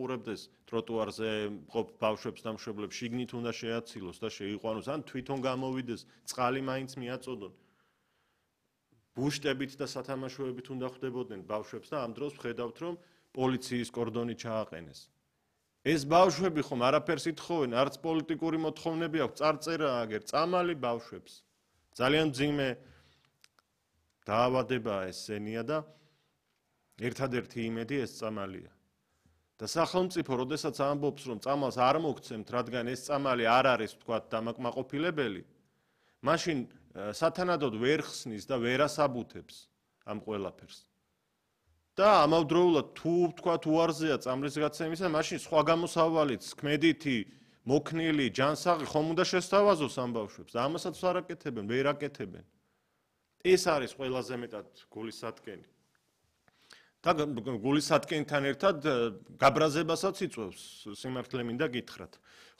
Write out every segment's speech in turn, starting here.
ემსახურებდეს ტროტუარზე ყოფ ბავშვებს და მშობლებს, შიგნით უნდა შეაცილოს და შეიყვანოს, ან თვითონ გამოვიდეს, წყალი მაინც მიაწოდონ. ბუშტებით და სათამაშოებით უნდა ხვდებოდნენ ბავშვებს და ამ დროს ვხედავთ, რომ პოლიციის კორდონი ჩააყენეს. ეს ბავშვები ხომ არაფერს ითხოვენ, არც პოლიტიკური მოთხოვნები აქვს, წარწერა აგერ, წამალი ბავშვებს. ძალიან მძიმე დაავადებაა ეს სენია და ერთადერთი იმედი ეს წამალია. და სახელმწიფო, როდესაც ამბობს, რომ წამალს არ მოგცემთ, რადგან ეს წამალი არ არის, ვთქვათ, დამაკმაყოფილებელი, მაშინ სათანადოდ ვერ ხსნის და ვერ ასაბუთებს ამ ყველაფერს. და ამავდროულად თუ ვთქვათ უარზეა წამლის გაცემისა, მაშინ სხვა გამოსავალიც, ქმედითი, მოქნილი, ჯანსაღი ხომ უნდა შესთავაზოს ამ ბავშვებს და ამასაც არ აკეთებენ, ვერ აკეთებენ. ეს არის ყველაზე მეტად გულისათკენი. და გულისათკენთან ერთად გაბრაზებასაც იწვევს, სიმართლე მინდა გითხრათ.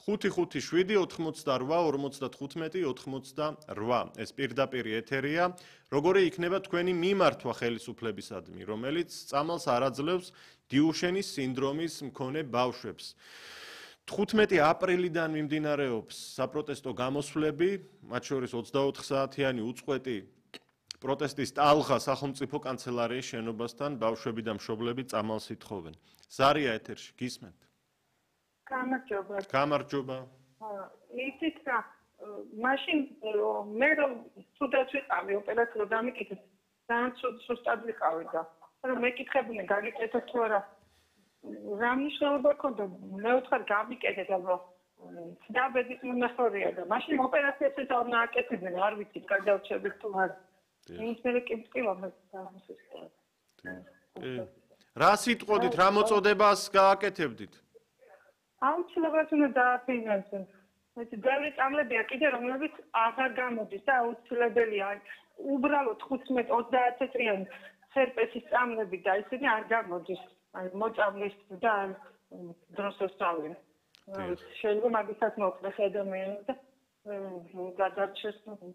5-5-7-88-45-98 ეს პირდაპირ ეთერია. როგორი იქნება თქვენი მიმართვა ხელისუფლებისადმი, რომელიც წამალს არ აძლევს დიუშენის სინდრომის მქონე ბავშვებს. 15 აპრილიდან მიმდინარეობს საპროტესტო გამოსვლები, მათ შორის 24 საათიანი უწყვეტი პროტესტის ტალღა სახელმწიფო კანცელარიის შენობასთან ბავშვები და მშობლები წამალს ითხოვენ. ზარია ეთერში, გისმენთ? გამარჯობა. გამარჯობა. იცით რა, მაშინ მე რომ თუდაც ვიყავი ოპერაციულ დამიკითხეთ, ძალიან სუსტად ვიყავი და რომ მეკითხებდნენ გაგიკეთეთ თუ არა. რა მნიშვნელობა ქონდა? მე ვთხარ გამიკეთეთ, აბა დაბედის მონახორია და მაშინ ოპერაციასაც არ ნააკეთებდნენ, არ ვიცით გადავჩებით თუ არა. რა სიტყვოდით, რა მოწოდებას გააკეთებდით? აუცილებლად უნდა დააფინანსონ. ბევრი წამლებია კიდე, რომლებიც აღარ გამოდის და აუცილებელია. უბრალოდ 15-30 წრიანი ჰერპესის წამლები და ისინი არ გამოდის. მოწამლის და დროს მოსწავლენ. შეიძლება მაგისაც მოკლეს ადამიანს და გადარჩეს.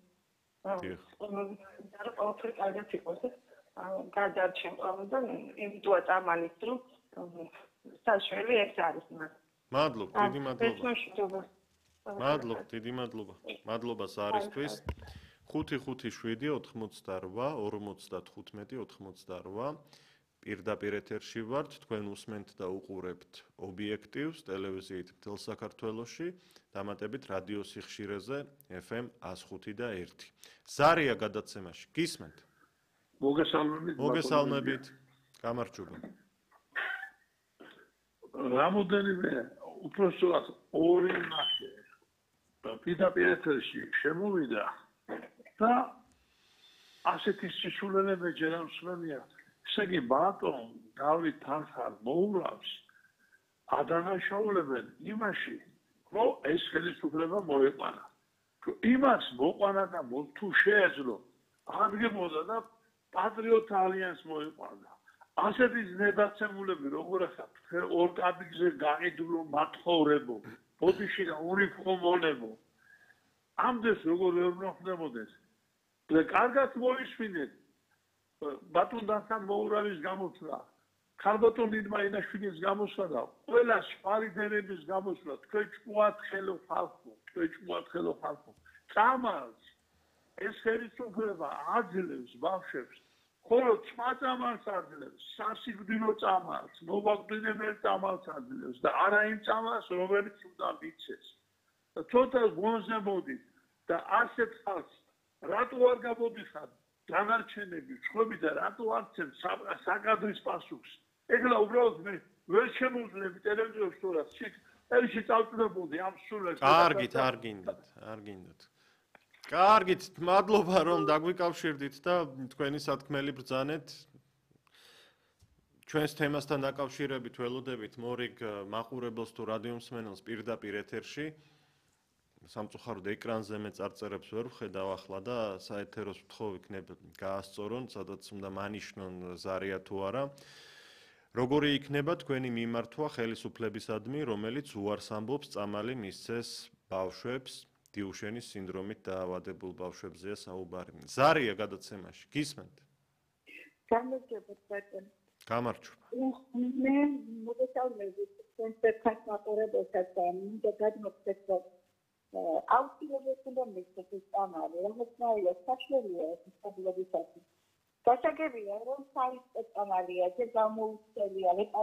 გადარჩენ და იმიტოა წამალის დრო საშველი ეს არის მას. მადლობ, დიდი მადლობა. მადლობ, დიდი მადლობა. მადლობა ზარისთვის. 5-5-7-88-55-98 პირდაპირ ეთერში ვართ, თქვენ უსმენთ და უყურებთ ობიექტივს ტელევიზიით მთელ საქართველოში, დამატებით რადიო სიხშირეზე FM 105 და 1. ზარია გადაცემაში, გისმენთ? მოგესალმებით. გამარჯობა. რამოდენიმე უпроსტად ორი ნახე პირდაპირ ეთერში შემოვიდა და ასეთი სისულელე ჯერამსმენია. ესე იგი, ბატონ დავით თანხარ მოურავს ადანაშაულებენ იმაში, რომ ეს ხელისუფლება მოეყვანა. იმას მოყვანა და თუ შეეძლო, აღდგებოდა და პატრიოტ ალიანს მოეყვანა. ასეთი ზნედაცემულები როგორ ახლა ორ კაბინზე გაყიდულო მათხოვრებო, ბოდიში და უნიფორმონებო. ამდენს როგორ ვერ მოხდებოდეს. და კარგად მოისმინეთ. ბატონ დანთან მოურავის გამოსვლა, ქალბატონ იდმაინაშვილის გამოსვლა და ყველა სპარიდერების გამოსვლა, თქვენ ჭუათ ხელო ხალხო. წამალს ეს ხელისუფლება აძლევს ბავშვებს, ხოლო წამალს აძლევს, სასიკვდილო წამალს, მოვაკვდინებელ წამალს აძლევს და არა იმ წამალს, რომელიც უნდა მიცეს. და ცოტა გონზებოდით და ასეთ ხალხს რატო არ გამოდიხარ? დანარჩენები, ცხობი და რატო არცენ საკადრის პასუხს. ეხლა უბრალოდ მე ვერ შემოვძლები ტელევიზორს თორას, ელში წავწდებოდი ამ სულებს. კარგით, არ გინდათ. კარგით, მადლობა რომ დაგვიკავშირდით და თქვენი სათქმელი ბრძანეთ. ჩვენს თემასთან დაკავშირებით ველოდებით მორიგ მაყურებელს თუ რადიომსმენელს პირდაპირ ეთერში. სამწუხაროდ ეკრანზე მე წარწერებს ვერ ვხედავ ახლა და საეთეროს ვთხოვ იქნებ გაასწორონ, სადაც უნდა მანიშნონ ზარია თუ არა. როგორი იქნება თქვენი მიმართვა ხელისუფლებისადმი, რომელიც უარს ამბობს წამალი მისცეს ბავშვებს, დიუშენის სინდრომით დაავადებულ ბავშვებზეა საუბარი. ზარია გადაცემაში, გისმენთ? გამარჯობა ბატონო. გამარჯობა. მე მოგესალმებით კონცეფციას მაყურებელსაც მინდა გადმოგცეთ, რომ აუცილებლად უნდა მისცეს ეს წამალი, რაღაცნაირად საშუალებაა ეს სტაბილობისათვის. გასაგებია, რომ საიტ წამალია, ეს გამოუცელია